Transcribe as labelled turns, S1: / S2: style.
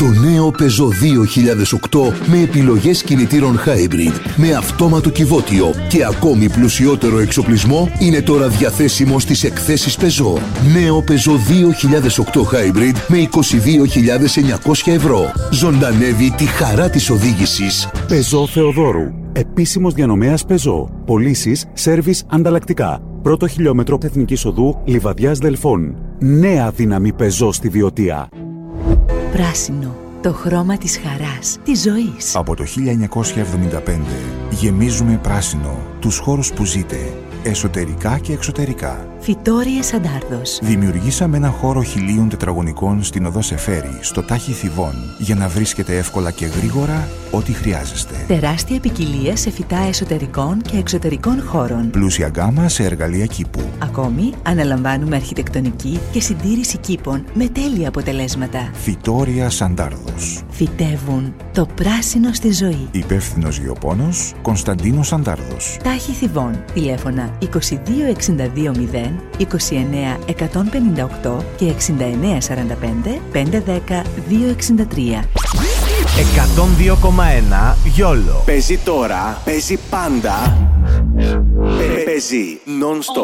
S1: Το νέο Peugeot 2008 με επιλογές κινητήρων hybrid, με αυτόματο κυβότιο και ακόμη πλουσιότερο εξοπλισμό είναι τώρα διαθέσιμο στις εκθέσεις Peugeot. Νέο Peugeot 2008 hybrid με 22.900 ευρώ. Ζωντανεύει τη χαρά της οδήγησης.
S2: Peugeot Θεοδόρου. Επίσημος διανομέας Peugeot. Πωλήσεις, σέρβις, ανταλλακτικά. Πρώτο χιλιόμετρο Εθνικής Οδού Λιβαδιάς Δελφών. Νέα δύναμη Peugeot στη Βιωτία.
S3: Πράσινο. Το χρώμα της χαράς, της ζωής.
S4: Από το 1975 γεμίζουμε πράσινο τους χώρους που ζείτε, εσωτερικά και εξωτερικά.
S3: Φυτόριες Αντάρδος.
S4: Δημιουργήσαμε ένα χώρο 1.000 τετραγωνικών στην οδό Σεφέρη, στο Τάχι Θηβών, για να βρίσκετε εύκολα και γρήγορα ό,τι χρειάζεστε.
S3: Τεράστια ποικιλία σε φυτά εσωτερικών και εξωτερικών χώρων.
S4: Πλούσια γκάμα σε εργαλεία κήπου.
S3: Ακόμη, αναλαμβάνουμε αρχιτεκτονική και συντήρηση κήπων με τέλεια αποτελέσματα.
S4: Φυτόρια Αντάρδος.
S3: Φυτεύουν το πράσινο στη ζωή.
S4: Υπεύθυνος γεωπόνος Κωνσταντίνος Αντάρδος.
S3: Τάχι Θηβών. Τηλέφωνα 22620 29 158 και 6945 510 263.
S5: 102,1 Γιόλο.
S6: Παίζει τώρα, παίζει πάντα. Παίζει non-stop.